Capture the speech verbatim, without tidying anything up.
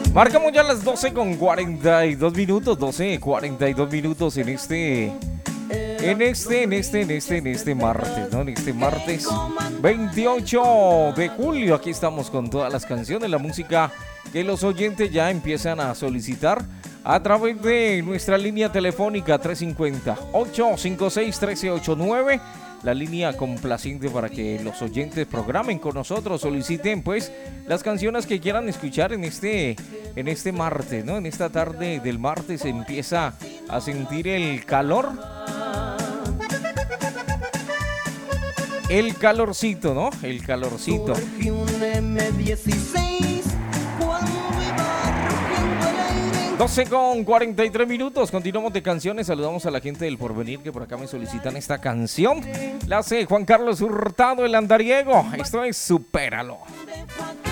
Marcamos ya las doce con cuarenta y dos minutos, doce cuarenta y dos minutos en este, en este, en este, en este, en este martes, ¿no? En este martes veintiocho de julio. Aquí estamos con todas las canciones, la música que los oyentes ya empiezan a solicitar a través de nuestra línea telefónica tres cinco cero, ocho cinco seis, uno tres ocho nueve. La línea complaciente para que los oyentes programen con nosotros, soliciten pues las canciones que quieran escuchar en este, en este martes, ¿no? En esta tarde del martes se empieza a sentir el calor. El calorcito, ¿no? El calorcito. doce con cuarenta y tres minutos, continuamos de canciones, saludamos a la gente del Porvenir que por acá me solicitan esta canción. La hace Juan Carlos Hurtado, el andariego, esto es Supéralo.